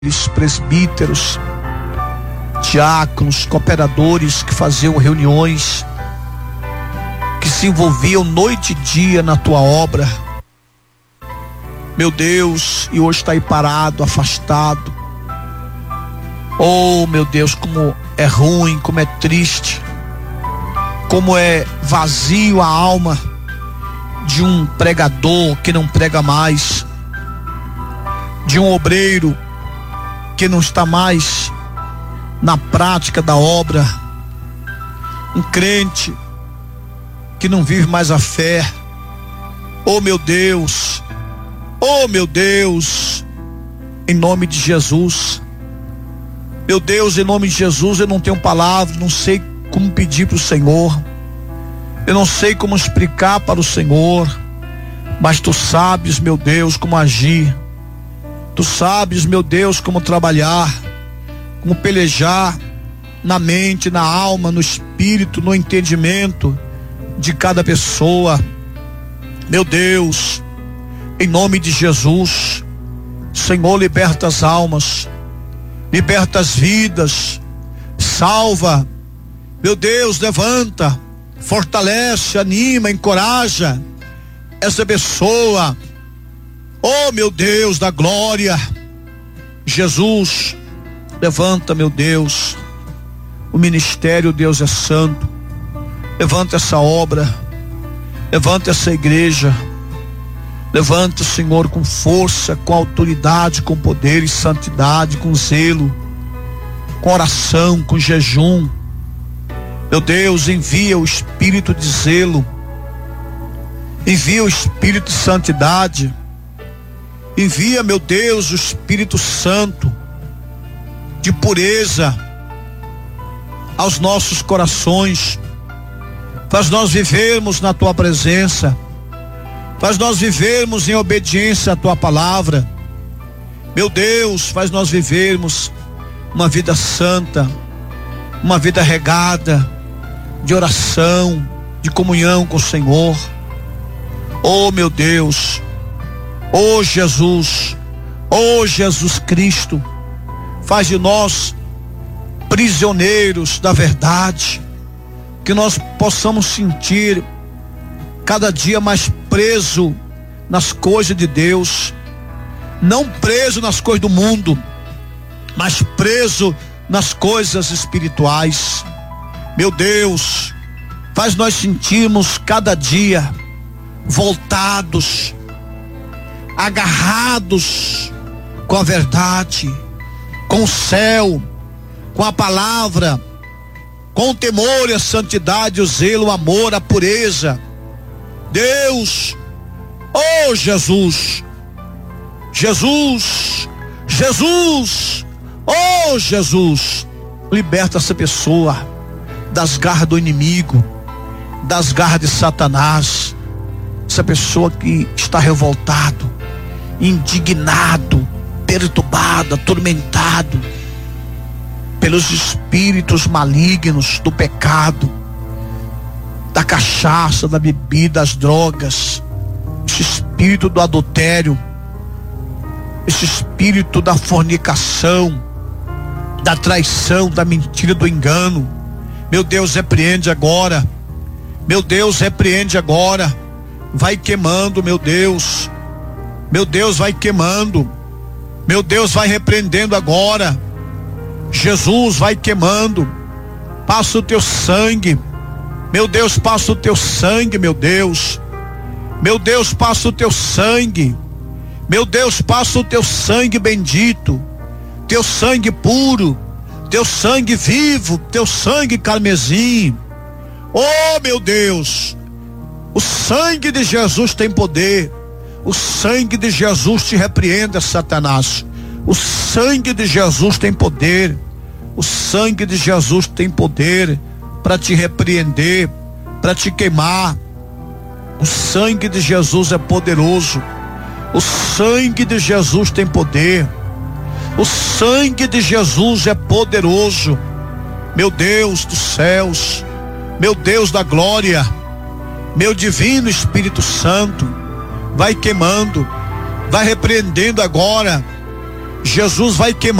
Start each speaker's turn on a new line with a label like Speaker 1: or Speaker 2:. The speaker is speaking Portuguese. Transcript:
Speaker 1: presbíteros, diáconos, cooperadores que faziam reuniões, que se envolviam noite e dia na tua obra, meu Deus, e hoje está aí parado, afastado. Oh, meu Deus, como é ruim, como é triste, como é vazio a alma de um pregador que não prega mais, de um obreiro que não está mais na prática da obra, um crente que não vive mais a fé. Oh meu Deus, em nome de Jesus, meu Deus, em nome de Jesus, eu não tenho palavras, não sei como pedir para o Senhor, eu não sei como explicar para o Senhor, mas tu sabes, meu Deus, como agir. Tu sabes, meu Deus, como trabalhar, como pelejar na mente, na alma, no espírito, no entendimento de cada pessoa. Meu Deus, em nome de Jesus, Senhor, liberta as almas, liberta as vidas, salva, meu Deus, levanta, fortalece, anima, encoraja essa pessoa. Oh meu Deus da glória, Jesus, levanta, meu Deus, o ministério, Deus é santo, levanta essa obra, levanta essa igreja, levanta, Senhor, com força, com autoridade, com poder e santidade, com zelo, com oração, com jejum. Meu Deus, envia o espírito de zelo, envia o espírito de santidade, envia, meu Deus, o Espírito Santo de pureza aos nossos corações, faz nós vivermos na tua presença, faz nós vivermos em obediência à tua palavra. Meu Deus, faz nós vivermos uma vida santa, uma vida regada de oração, de comunhão com o Senhor. Oh meu Deus, oh Jesus Cristo, faz de nós prisioneiros da verdade, que nós possamos sentir cada dia mais preso nas coisas de Deus, não preso nas coisas do mundo, mas preso nas coisas espirituais. Meu Deus, faz nós sentirmos cada dia voltados, agarrados com a verdade, com o céu, com a palavra, com o temor e a santidade, o zelo, o amor, a pureza. Deus, oh Jesus, oh Jesus, liberta essa pessoa das garras do inimigo, das garras de Satanás, essa pessoa que está revoltado, indignado, perturbado, atormentado pelos espíritos malignos do pecado, da cachaça, da bebida, das drogas, esse espírito do adultério, esse espírito da fornicação, da traição, da mentira, do engano. Meu Deus, repreende agora, meu Deus, repreende agora, vai queimando, meu Deus, vai queimando, meu Deus, vai repreendendo agora. Jesus, vai queimando, passa o teu sangue, meu Deus, passa o teu sangue, meu Deus, passa o teu sangue, meu Deus, passa o teu sangue bendito, teu sangue puro, teu sangue vivo, teu sangue carmesim. Oh meu Deus, o sangue de Jesus tem poder, o sangue de Jesus te repreenda, Satanás. O sangue de Jesus tem poder, o sangue de Jesus tem poder para te repreender, para te queimar. O sangue de Jesus é poderoso, o sangue de Jesus tem poder, o sangue de Jesus é poderoso. Meu Deus dos céus, meu Deus da glória, meu divino Espírito Santo, vai queimando, vai repreendendo agora Jesus vai queimando.